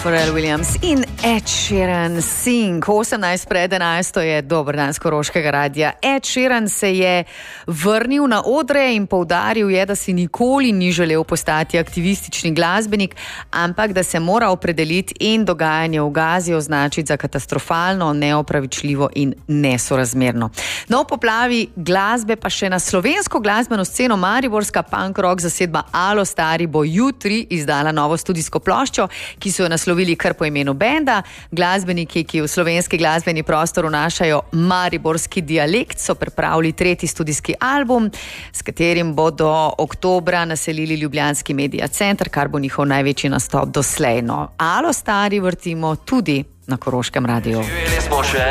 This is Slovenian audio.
Pharrell Williams in Ed Sheeran Sing. 18:11 je dober dan z Koroškega radia. Ed Sheeran se je vrnil na odre in poudaril je, da si nikoli ni želel postati aktivistični glasbenik, ampak da se mora opredeliti in dogajanje v Gazi označiti za katastrofalno, neopravičljivo in nesorazmerno. No, v poplavi glasbe pa še na slovensko glasbeno sceno mariborska punk rock zasedba Alostari bo jutri izdala novo studijsko ploščo, ki so jo naslovili kar po imenu benda. Glasbeniki, ki v slovenski glasbeni prostor vnašajo mariborski dialekt, so pripravili 3. studijski album, s katerim bodo oktobra naselili ljubljanski Media Center, kar bo njihov največji nastop doslej. No, Alostari vrtimo tudi na Koroškem radiu.